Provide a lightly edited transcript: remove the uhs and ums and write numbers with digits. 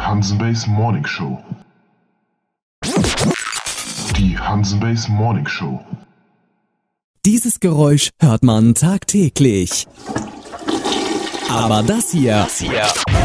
Hansenbase Morning Show. Die Hansenbase Morning Show. Dieses Geräusch hört man tagtäglich. Aber das hier